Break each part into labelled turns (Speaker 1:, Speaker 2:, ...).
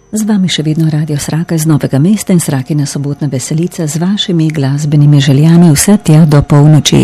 Speaker 1: Z vami še vedno Radio Sraka iz Novega mesta in Srakina sobotna veselica z vašimi glasbenimi željami vse tja do polnoči.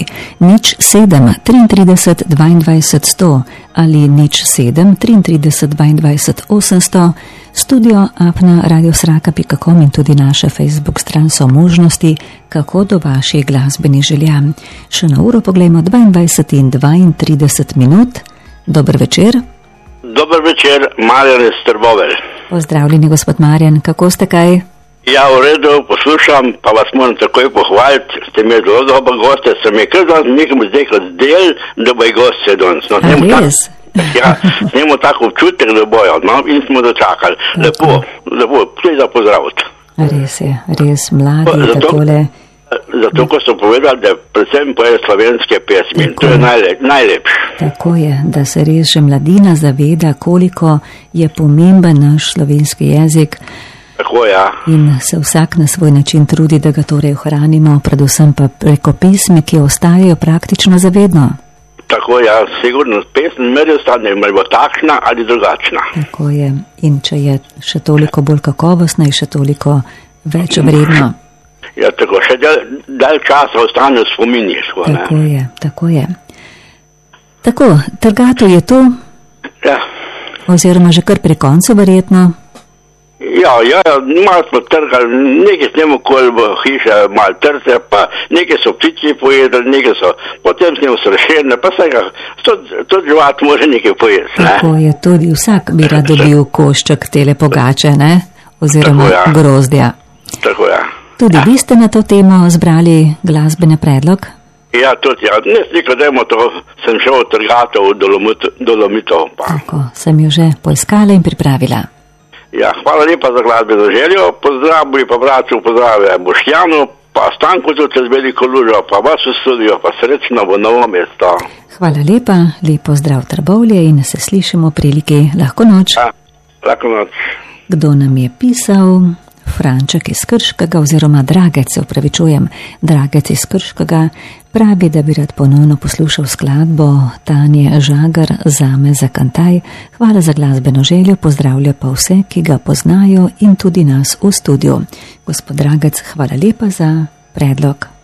Speaker 1: 07 33 22 100 ali 07 33 22 800. Studio apna.radiosraka.com in tudi naša Facebook stran so možnosti, kako do vaših glasbenih želja. Še na uro poglejmo 22 in 32 minut. Dober večer.
Speaker 2: Dober večer, Marjan iz Trbovelj.
Speaker 1: Pozdravljeni, gospod Marjan, kako ste kaj?
Speaker 2: Ja, v redu, poslušam, pa vas moram takoj pohvaliti, ste imeli zelo dober goste, sem je kar danes nekom zdekal zdel, da bo je gost sedon. No,
Speaker 1: res?
Speaker 2: Ja, snemo tako občutek, da bojo, no, in smo dočakali. Lepo, vse za pozdraviti.
Speaker 1: Res je, res mladi, takole.
Speaker 2: Zato, ko so povedali, da predvsem poje slovenske pesmi, in to je najlepše.
Speaker 1: Tako je, da se res že mladina zaveda, koliko je pomemben naš slovenski jezik.
Speaker 2: Tako, ja. In
Speaker 1: se vsak na svoj način trudi, da ga torej ohranimo, predvsem pa preko pesmi, ki ostajajo praktično zavedno.
Speaker 2: Tako, ja, sigurno pesem meri ostane, ali bo takšna ali drugačna.
Speaker 1: Tako je, in če je še toliko bolj kakovostna in še toliko več vredno.
Speaker 2: Ja, tako, še dalj časa ostane v spominjih.
Speaker 1: Tako je. Tako, trgatev je tu?
Speaker 2: Ja.
Speaker 1: Oziroma že kar pri koncu verjetno?
Speaker 2: Ja, malo smo trgali, nekaj snemo kol v hiše, malo trte, pa nekaj so ptiči pojedali, nekaj so, potem snemo srešene, pa vsega, to živat može nekaj pojesti, ne?
Speaker 1: Tako je, tudi vsak bi rad dobil košček tele pogače, ne? Oziroma grozdja.
Speaker 2: Tako, ja.
Speaker 1: Tudi vi ste na to temo zbrali glasbeni predlog?
Speaker 2: Ja, tudi, ja. Ne, sliko dajmo to, sem šel v trgatev v Dolomitov.
Speaker 1: Tako, sem jo že poiskala in pripravila.
Speaker 2: Ja, hvala lepa za glasbeno željo, pozdravljeni pa braću, pozdravljam Boštjanu, pa Stanku tudi z veliko lužo, pa vas v studio, pa srečno v Novo mesto.
Speaker 1: Hvala lepa, lepo zdrav Trbovlje in se slišimo priliki. Lahko noč.
Speaker 2: Ja, lahko noč.
Speaker 1: Kdo nam je pisal? Franček iz Krškega oziroma Dragec, se upravičujem, Dragec iz Krškega pravi, da bi rad ponovno poslušal skladbo Tanje Žagar Zame za Kantaj. Hvala za glasbeno željo, pozdravlja pa vse, ki ga poznajo in tudi nas v studiu. Gospod Dragec, hvala lepa za predlog.